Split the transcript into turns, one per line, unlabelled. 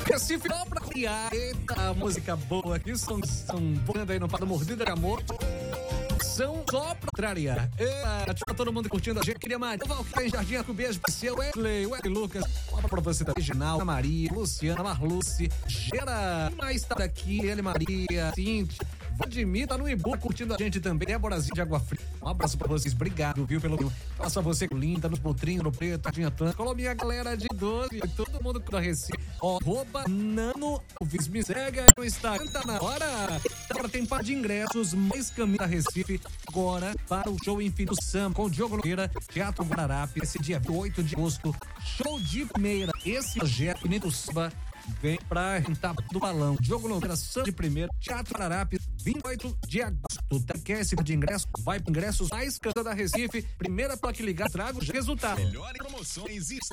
Recife, só pra criar. Eita, música boa aqui. São banda aí no Pado Mordida de Amor. São só pra traria. Tá todo mundo curtindo a gente. Queria Maria, Valquíria, Jardim, um beijo pra você, Wesley Lucas. Uma pra você da Reginaldo, Maria, Luciana, Marluce, Gera. Mais tá aqui, ele, Maria, Cintia, Vladimir, tá no Ibu curtindo a gente também. Déborazinha de Água Fria. Um abraço pra vocês. Obrigado, viu, pelo. Faça você linda, nos Potrinhos, no Preto, Jardim Atlântico. Alô, minha galera de 12. Todo mundo da Recife. @ Nano. Me segue aí no Instagram. Tá na hora. Agora tem par de ingressos, mais caminho da Recife. Agora para o show Infinito Samba com o Diogo Nogueira, Teatro Guararapes, esse dia 8 de agosto. Show de primeira. Esse projeto Infinito Samba vem pra rentar do balão. Diogo Nogueira, Samba de primeira, Teatro Guararapes, 28 de agosto. Quer esse de ingresso? Vai para ingressos mais canta da Recife. Primeira placa ligar, traga os resultados.
Melhores promoções e